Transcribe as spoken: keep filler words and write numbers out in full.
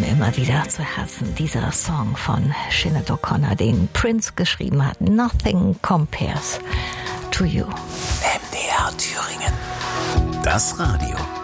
immer wieder zu Herzen. Dieser Song von Sinead O'Connor, den Prince geschrieben hat. Nothing compares to you. M D R Thüringen. Das Radio.